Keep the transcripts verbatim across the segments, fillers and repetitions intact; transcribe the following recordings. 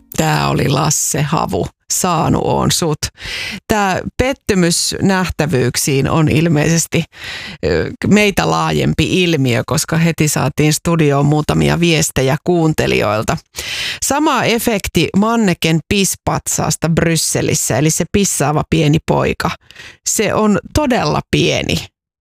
Tää oli Lasse Havu. Saanu on sut. Tämä pettymys nähtävyyksiin on ilmeisesti meitä laajempi ilmiö, koska heti saatiin studioon muutamia viestejä kuuntelijoilta. Sama efekti Manneken pisspatsaasta Brysselissä, eli se pissaava pieni poika. Se on todella pieni.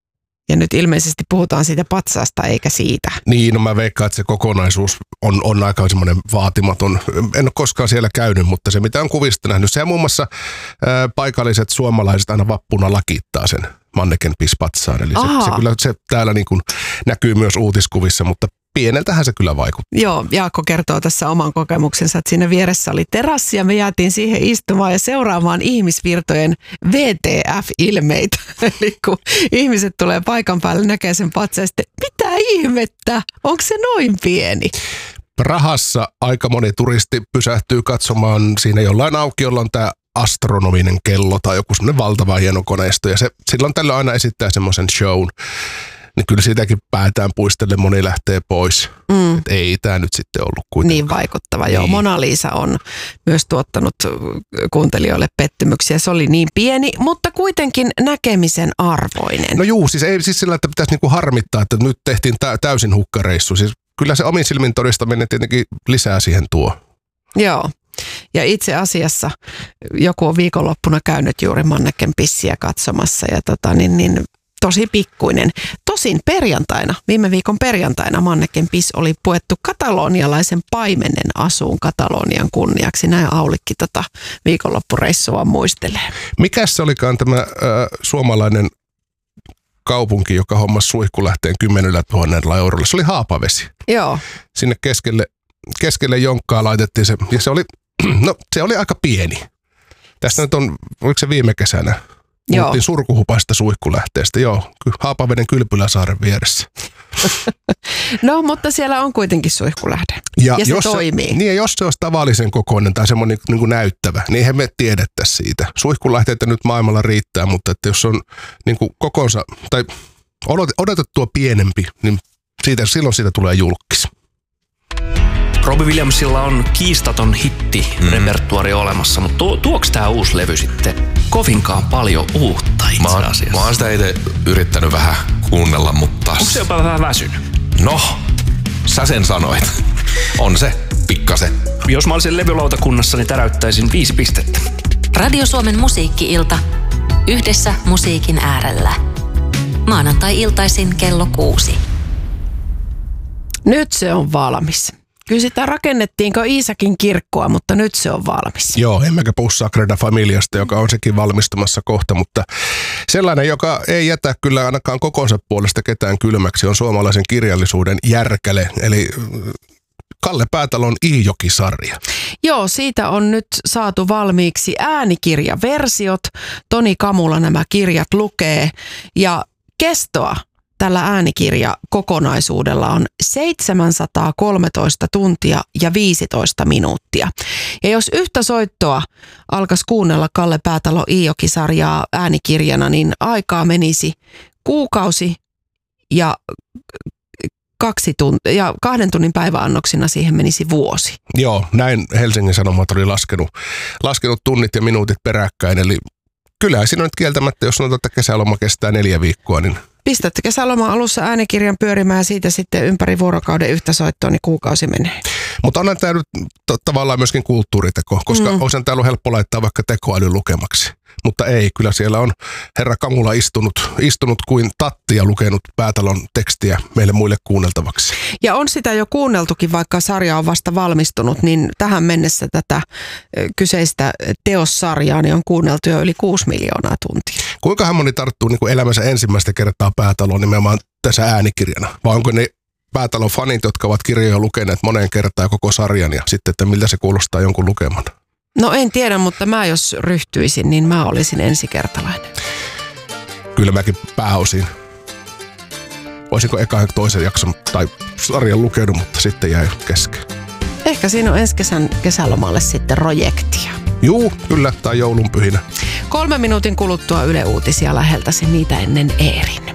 Ja nyt ilmeisesti puhutaan siitä patsaasta eikä siitä. Niin, no mä veikkaan, että se kokonaisuus on, on aika semmoinen vaatimaton. En ole koskaan siellä käynyt, mutta se mitä on kuvista nähnyt. Se muun muassa ää, paikalliset suomalaiset aina vappuna lakittaa sen Manneken pispatsaan. Eli se, se kyllä se täällä niin kuin näkyy myös uutiskuvissa, mutta pieneltähän se kyllä vaikuttaa. Joo, Jaakko kertoo tässä oman kokemuksensa, että siinä vieressä oli terassi ja me jäätiin siihen istumaan ja seuraamaan ihmisvirtojen V T F-ilmeitä. Eli kun ihmiset tulee paikan päälle, näkee sen patsaan ja sitten, mitä ihmettä, onko se noin pieni? Prahassa aika moni turisti pysähtyy katsomaan siinä jollain aukiolla on tämä astronominen kello tai joku semmoinen valtava hieno koneisto ja se silloin tällöin aina esittää semmoisen shown. Niin kyllä siitäkin päätään puistelle, moni lähtee pois. Mm. Ei tämä nyt sitten ollut kuitenkaan. Niin vaikuttava, niin. Joo. Mona Lisa on myös tuottanut kuuntelijoille pettymyksiä. Se oli niin pieni, mutta kuitenkin näkemisen arvoinen. No juu, siis ei siis sillä, että pitäisi niinku harmittaa, että nyt tehtiin tä- täysin hukkareissu. Siis kyllä se omin silmin todistaminen tietenkin lisää siihen tuo. Joo. Ja itse asiassa joku on viikonloppuna käynyt juuri Manneken pissiä katsomassa ja tota niin, niin tosi pikkuinen. Tosin perjantaina, viime viikon perjantaina Manneken piss oli puettu katalonialaisen paimenen asuun Katalonian kunniaksi. Näin Aulikki tota viikonloppureissua muistelee. Mikäs se olikaan tämä äh, suomalainen kaupunki, joka hommasi suihkulähteen kymmenellä tuhannella eurolla? Se oli Haapavesi. Joo. Sinne keskelle, keskelle jonkkaa laitettiin se, ja se oli, no se oli aika pieni. Tästä nyt on, oliko se viime kesänä? Puhuttiin Surkuhupaista suihkulähteestä, joo, Haapaveden Kylpyläsaaren vieressä. No, mutta siellä on kuitenkin suihkulähde ja, ja se jos toimii. Se, niin ja jos se olisi tavallisen kokoinen tai semmoinen niin kuin näyttävä, niin eihän me tiedettäisi siitä. Suihkulähteitä nyt maailmalla riittää, mutta että jos on niin kuin kokonsa tai odotettua pienempi, niin siitä, silloin siitä tulee julkis. Robbie Williamsilla on kiistaton hitti repertuaari mm. olemassa, mutta tuo, tuoks tää uusi levy sitten kovinkaan paljon uutta itse mä oon, asiassa? Mä oon sitä itse yrittänyt vähän kuunnella, mutta... Onko se jopa vähän väsynyt? No, sä sen sanoit. On se, pikkasen. Jos mä olisin levylautakunnassa, niin täräyttäisin viisi pistettä. Radio Suomen musiikki-ilta. Yhdessä musiikin äärellä. Maanantai-iltaisin kello kuusi. Nyt se on valmis. Kyllä sitä rakennettiinko Iisakin kirkkoa, mutta nyt se on valmis. Joo, emmekä puhu Sagrada Familiasta, joka on sekin valmistumassa kohta, mutta sellainen, joka ei jätä kyllä ainakaan kokonsa puolesta ketään kylmäksi, on suomalaisen kirjallisuuden järkäle, eli Kalle Päätalon Iijoki-sarja. Joo, siitä on nyt saatu valmiiksi äänikirjaversiot. Toni Kamula nämä kirjat lukee ja kestoa tällä äänikirjakokonaisuudella on seitsemänsataakolmetoista tuntia ja viisitoista minuuttia. Ja jos yhtä soittoa alkaisi kuunnella Kalle Päätalo Iijoki-sarjaa äänikirjana, niin aikaa menisi kuukausi ja, kaksi tunt- ja kahden tunnin päiväannoksina siihen menisi vuosi. Joo, näin Helsingin Sanomat oli laskenut, laskenut tunnit ja minuutit peräkkäin. Eli kyllä siinä on nyt kieltämättä, jos sanotaan, että kesäloma kestää neljä viikkoa, niin pistätte kesäloman alussa äänikirjan pyörimään siitä sitten ympäri vuorokauden yhtä soittoa, niin kuukausi menee. Mutta onhan tämä nyt to- tavallaan myöskin kulttuuriteko, koska mm. olisi täällä helppo laittaa vaikka tekoälyn lukemaksi. Mutta ei, kyllä siellä on herra Kamula istunut, istunut kuin tatti ja lukenut Päätalon tekstiä meille muille kuunneltavaksi. Ja on sitä jo kuunneltukin, vaikka sarja on vasta valmistunut, niin tähän mennessä tätä kyseistä teossarjaa niin on kuunneltu jo yli kuusi miljoonaa tuntia. Kuinka moni tarttuu niin kuin elämänsä ensimmäistä kertaa Päätaloon nimenomaan tässä äänikirjana? Vai onko ne Päätalon fanit, jotka ovat kirjoja lukeneet moneen kertaan koko sarjan ja sitten, että miltä se kuulostaa jonkun lukeman? No en tiedä, mutta mä jos ryhtyisin, niin mä olisin ensikertalainen. Kyllä mäkin pääosin. Voisinko eka ja toisen jakson tai sarjan lukenut, mutta sitten jäi kesken. Ehkä siinä on ensi kesän kesälomalle sitten projektia. Juu, kyllä, tai joulunpyhinä. Kolme minuutin kuluttua Yle Uutisia läheltäsi niitä ennen Eerin.